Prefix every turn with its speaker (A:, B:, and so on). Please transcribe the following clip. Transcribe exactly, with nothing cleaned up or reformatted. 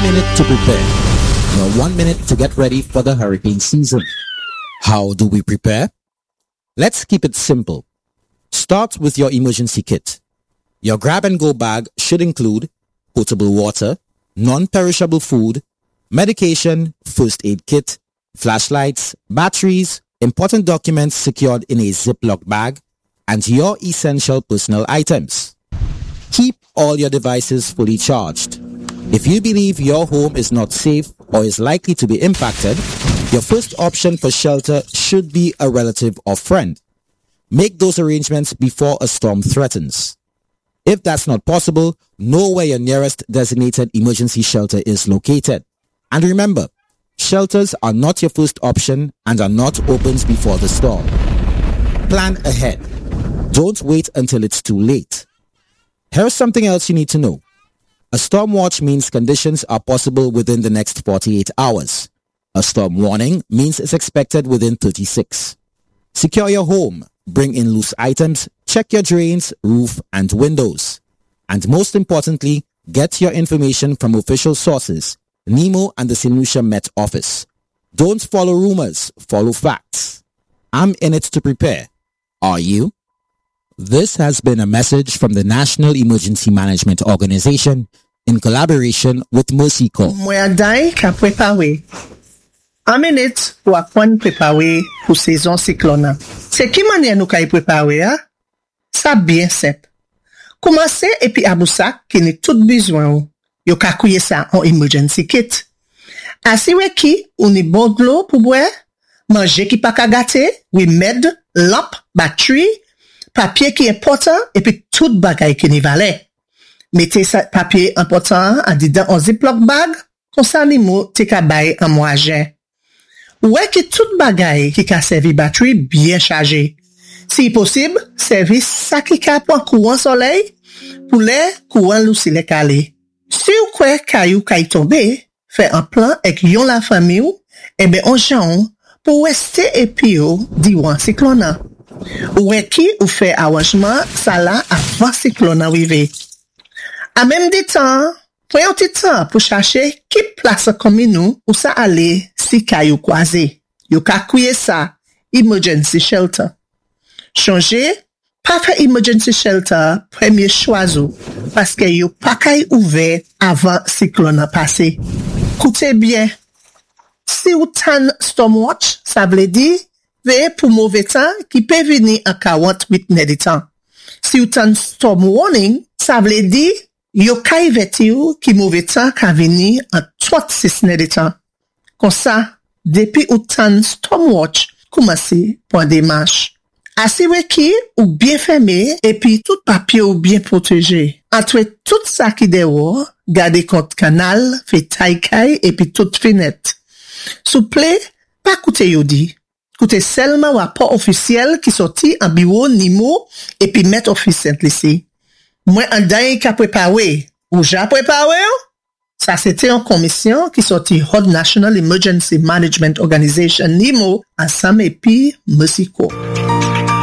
A: minute to prepare. Now one minute to get ready for the hurricane season. How do we prepare? Let's keep it simple. Start with your emergency kit. Your grab-and-go bag should include potable water, non-perishable food, medication, first aid kit, flashlights, batteries, important documents secured in a Ziploc bag, and your essential personal items. Keep all your devices fully charged. If you believe your home is not safe or is likely to be impacted, your first option for shelter should be a relative or friend. Make those arrangements before a storm threatens. If that's not possible, know where your nearest designated emergency shelter is located. And remember, shelters are not your first option and are not opened before the storm. Plan ahead. Don't wait until it's too late. Here's something else you need to know. A storm watch means conditions are possible within the next forty-eight hours. A storm warning means it's expected within thirty-six. Secure your home, bring in loose items, check your drains, roof, and windows. And most importantly, get your information from official sources, NEMO and the Saint Lucia Met Office. Don't follow rumors, follow facts. I'm in it to prepare. Are you? This has been a message from the National Emergency Management Organization in collaboration with Mercy Corps.
B: Mwen day ka prepare. A minute pou apwen prepare pou saison cyclone. Se ki manye nou ka y prepare a? Sa bien sep. Komanse epi abousak ki ni tout bezwen ou. Yo ka kouye sa en emergency kit. Asiwe ki ou ni bon glo pou bwe, manje ki pa ka gate, wi med, lamp, battery, papier ki important epi tout bagay ki ni vale. Mette sa papier important an di dan an Ziploc bag, konsa ni mo te ka baye an mwajen. Ouè ki tout bagay ki ka servi battery bien chargé. Si possible, servi sa ki ka pon kouan soleil pou le kouan lousi le kale. Si ou kwe kayou kay tombe, fè un plan ek yon la fami ou, ebe on jan pou weste epi ou diwan cyclone. Ouè ki ou fè awanjman sa la avan cyclone wive. A même de temps, prenez un petit temps pour chercher qui place comme nous ou ça aller si kayou croisé. Yo ka kouye ça, emergency shelter. Changer, pas faire emergency shelter, premier choix ou, parce que yo pas kay ouvert avant cyclone passé. Écoutez bien, si ou tan stormwatch, ça veut dire, veillez pour mauvais temps qui peut venir en quarante-huit heures de temps. Si ou tan storm warning, ça veut dire, yo kay veti ou ki mauvais temps ka veni en trente-six heures de temps. Kon sa, depi ou tan stormwatch, koumase pou an démarche. Asiwe ki ou bien fermé et puis tout papier ou bien protégé. Entre tout sa ki dewo, gade kont kanal, fe tay kay et puis tout fenêtre. Souple, pa koute yo di. Koute selman rapport officiel ki sorti en bureau NEMO et puis Met Office Saint-Lucie. Moi, en day ka prepare, ou ja prepare, ça c'était une commission qui sorti Hot National Emergency Management Organization NEMO, ensemble et puis Mercy Corps.